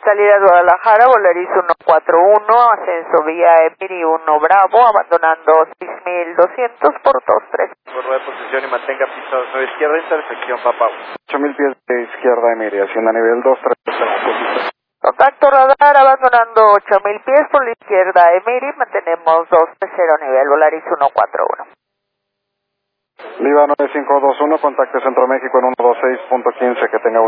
Salida de Guadalajara, Volaris 141, ascenso vía Emiri 1 Bravo, abandonando 6200 por 23. Guarda de posición y mantenga piso 9 izquierda, intersección Papa 8000 pies de izquierda Emiri, haciendo a nivel 23. Contacto radar, abandonando 8000 pies por la izquierda Emiri, mantenemos 230 nivel, Volaris 141. Liva 9521, contacto Centro México en 126.15, que tenga